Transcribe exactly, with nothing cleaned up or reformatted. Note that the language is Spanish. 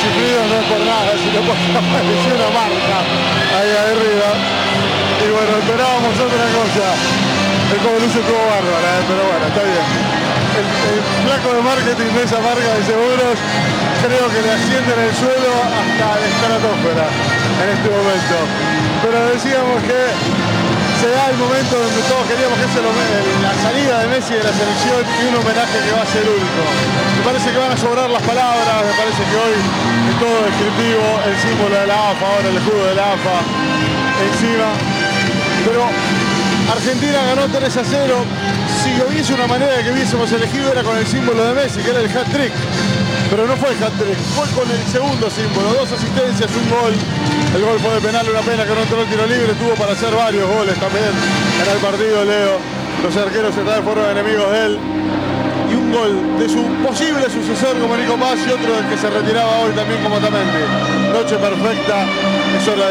chiflidos no es por nada, sino porque apareció una marca ahí arriba. Y bueno, esperábamos otra cosa. El Covoluce estuvo bárbara, ¿eh? Pero bueno, está bien. El, el flaco de marketing de esa marca de seguros creo que le asciende en el suelo hasta la estratosfera en este momento. Pero decíamos que se da el momento donde todos queríamos que sea la salida de Messi de la selección y un homenaje que va a ser único. Me parece que van a sobrar las palabras, me parece que hoy es todo descriptivo, el símbolo de la A F A, ahora el escudo de la A F A encima. Pero Argentina ganó tres a cero. Si hubiese una manera de que hubiésemos elegido era con el símbolo de Messi, que era el hat-trick. Pero no fue el hat-trick, fue con el segundo símbolo, dos asistencias, un gol. El gol fue de penal, una pena que no entró el tiro libre, tuvo para hacer varios goles también en el partido, Leo. Los arqueros esta vez fueron enemigos de él. Y un gol de su posible sucesor como Nico Paz y otro del que se retiraba hoy también como Otamendi. Noche perfecta, es hora de